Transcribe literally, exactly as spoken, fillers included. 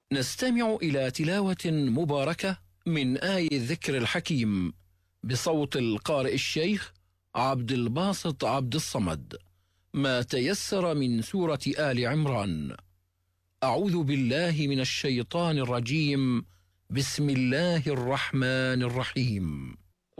نستمع إلى تلاوة مباركة من آي الذكر الحكيم بصوت القارئ الشيخ عبد الباسط عبد الصمد، ما تيسر من سورة آل عمران. أعوذ بالله من الشيطان الرجيم. بسم الله الرحمن الرحيم.